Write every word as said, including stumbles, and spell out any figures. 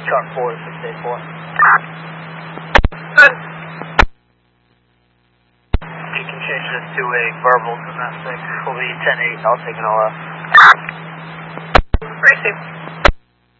Chart four, six eight four. Good. You can change this to a verbal domestic. Will be ten eight, I'll take an O F. Racing.